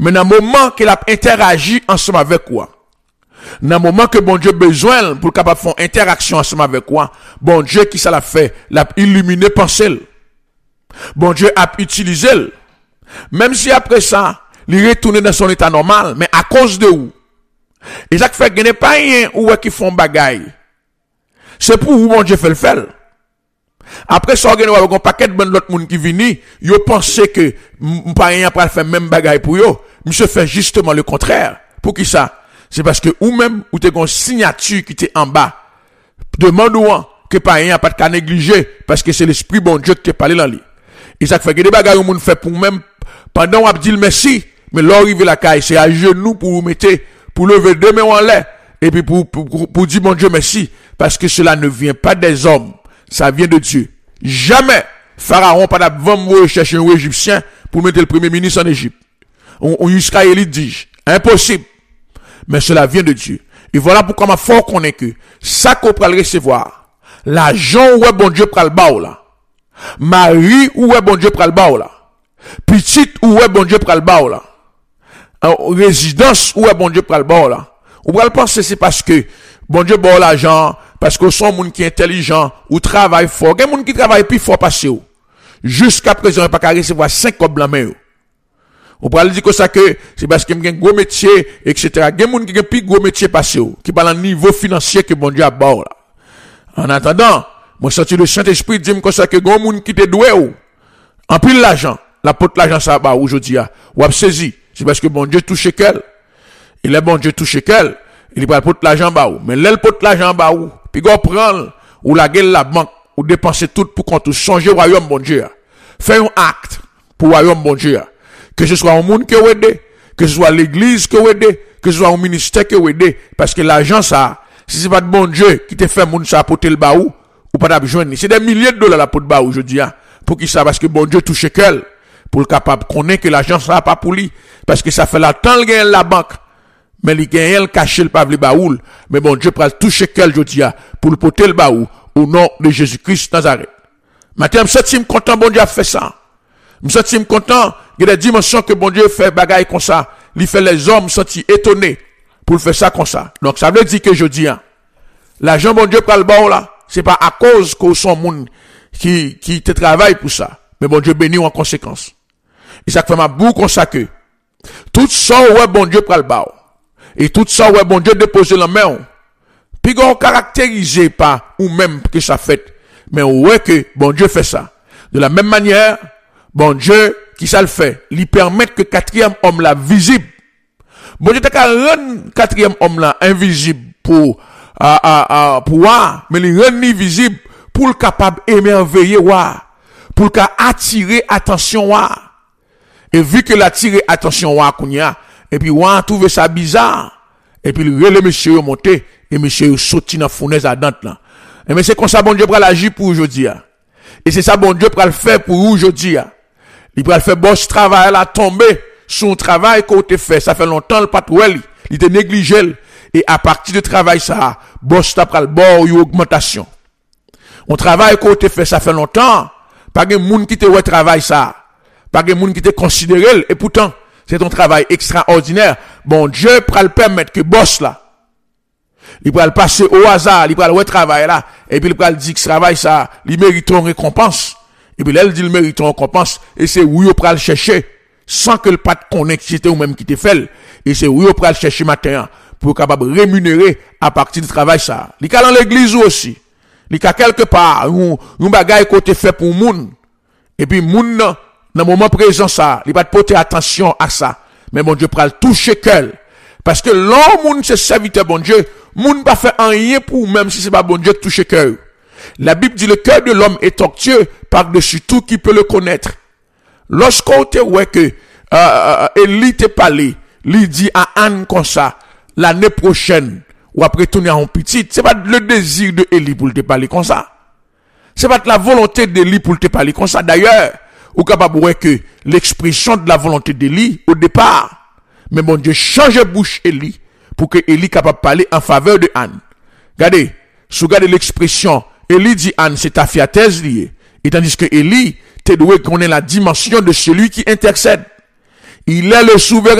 Mais dans le moment qu'il a interagi ensemble avec quoi, dans le moment que bon Dieu besoin pour capable faire interaction ensemble avec quoi, bon Dieu qui ça l'a fait, l'a illuminé pensée. Bon Dieu a utilisé. Même si après ça, il retourne dans son état normal, mais à cause de où? Et ça fait qu'il n'y a pas rien où qui font bagaille. C'est pour où bon Dieu fait le faire. Après ça, il y a un paquet de l'autre monde qui vient, ils pensent que pas rien après faire même bagaille pour eux. Monsieur fait justement le contraire. Pour qui ça? C'est parce que ou même, ou t'es une signature qui était en bas. Demande-moi que pas rien pas de cas négliger, parce que c'est l'esprit bon Dieu qui te parlé dans lui. Et ça fait que des bagailles où monde fait pour même, pendant on dit le merci, mais l'arrivée la caille, c'est à genoux pour vous mettre, pour lever deux mains en l'air, et puis pour dire bon Dieu merci, parce que cela ne vient pas des hommes, ça vient de Dieu. Jamais, Pharaon pas d'avant chercher un Égyptien pour mettre le premier ministre en Égypte. On Israélite dit, impossible. Mais cela vient de Dieu. Et voilà pourquoi ma fort connaît que, ça qu'on peut le recevoir, l'argent où est bon Dieu pral ba là. Marie où est bon Dieu pral ba là. Petite où est bon Dieu pral ba là. Résidence où est bon Dieu pral ba là. Ou pral penser c'est parce que bon Dieu ba l'argent, parce que son monde qui est intelligent ou travaille fort. Il y a monde qui travaille plus fort parce que jusqu'à présent il pas qu'à recevoir 5 cobs blancs mais. On peut dire que ça que c'est parce qu'il y a un gros métier, etc. Il y a des gens qui ont un plus gros métier passé, qui parlent un niveau financier que bon Dieu a bas là. En attendant, moi senti le Saint-Esprit dire que ça que gros monde qui te doué en pile l'argent, la porte l'argent ça bas aujourd'hui ou a saisi, c'est parce que bon Dieu touche qu'elle. Il est bon Dieu touche qu'elle, il pas porte l'argent bas mais l'elle porte l'argent bas puis go prendre ou la gueule la banque ou dépenser tout pour qu'on tout changer royaume bon Dieu. Faire un acte pour royaume bon Dieu. Que ce soit un monde qui vous aide, que ce soit l'église qui vous aide, que ce soit un ministère qui vous aide, parce que l'argent ça, si c'est pas de bon Dieu qui te fait monde ça apporter le baou, ou pas d'abjoindre, c'est des milliers de dollars la pour le baou aujourd'hui, pour qui ça, parce que bon Dieu touche qu'elle, pour le capable connaître que l'argent ça pas pour lui, parce que ça fait la temps le gagne la banque, mais il gagne le cacher le pas le baoul, mais bon Dieu pral toucher qu'elle aujourd'hui, pour le porter le baou, au nom de Jésus-Christ Nazareth. Maintenant, je suis content, bon Dieu a fait ça. Je suis content, il y a des dimensions que bon Dieu fait bagaille comme ça. Il fait les hommes sentir étonnés pour faire ça comme ça. Donc ça veut dire que je dis, l'argent bon Dieu prend le bon là, c'est pas à cause que son monde qui te travaille pour ça. Mais bon Dieu bénit en conséquence. Et ça fait ma boue comme ça que, tout ça ouais bon Dieu prend le bon. Et tout ça ouais bon Dieu dépose la main. Puis on caractérisé pas ou même que ça fait. Mais ouais que bon Dieu fait ça. De la même manière, bon Dieu, qui ça le fait, lui permet que quatrième homme là visible. Bon Dieu t'a qu'à rendre quatrième homme là invisible pour mais il rend visible pour le capable émerveiller pour le attirer attention Et vu que l'attirer attention kounya, et puis trouve ça bizarre, et puis le monsieur monté et monsieur sorti dans fournaise à dente là. Et mais c'est comme ça bon Dieu pral agir pour aujourd'hui. Et c'est ça bon Dieu pral faire pour aujourd'hui. Il va faire boss travail là tomber son travail qu'on te fait ça fait longtemps le patrouille il était négligé et à partir de travail ça boss t'a pral bord une augmentation on travail qu'on te fait ça fait longtemps pas de monde qui te ouais travail ça pas de monde qui te considéré et pourtant c'est ton travail extraordinaire bon Dieu pral permettre que boss là il va le passer au hasard il va le ouais travail là et puis il va dire que ce travail ça il mérite une récompense. Et puis, elle dit le mérite en récompense. Et c'est où il peut le chercher. Sans que le pas de connecter ou même qui te fait. Et c'est où il peut le chercher matin. Pour capable rémunérer à partir du travail ça. Il y a dans l'église aussi. Il y a quelque part. Un bagage qu'on te fait pour moun. Et puis, moun, dans le moment présent ça. Il va te porter attention à ça. Mais bon Dieu prend le toucher qu'elle. Parce que l'homme, moun, c'est serviteur bon Dieu. Moun pas fait rien pour même si c'est pas bon Dieu toucher cœur. La Bible dit le cœur de l'homme est tortueux par-dessus tout qui peut le connaître. Lorsqu'on te voit que Élie te parlé, il dit à Anne comme ça, l'année prochaine, ou après tourner en petite, c'est pas le désir de Élie pour te parler comme ça. C'est pas la volonté d'Élie pour te parler comme ça. D'ailleurs, ou capable de voir que l'expression de la volonté d'Élie au départ, mais bon Dieu change bouche Élie pour que Élie capable de parler en faveur de Anne. Regardez, si vous regardez l'expression Élie dit Anne, c'est ta fiatesse liée. Et tandis que Élie, t'es doué qu'on ait la dimension de celui qui intercède. Il est le souverain